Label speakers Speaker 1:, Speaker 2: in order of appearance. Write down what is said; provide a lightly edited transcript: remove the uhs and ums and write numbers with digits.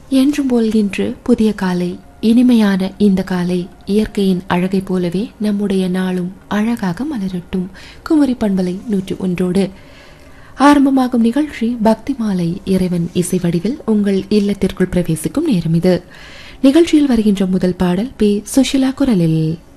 Speaker 1: என்றும் போல் இன்று புதிய காலை, இனிமையான இந்த காலை இயற்கையின் அழகை போலவே நம்முடைய நாளும் அழகாக மலரட்டும். குமரி பண்பலை 101 ஆரம்பமாகும் நிகழ்ச்சி பக்தி மாலை. இறைவன் இசை வடிவில் உங்கள் இல்லத்திற்குள் பிரவேசிக்கும் நேரம் இது. நிகழ்ச்சியில் வருகின்ற முதல் பாடல் பி. சுஷிலா குரலில்.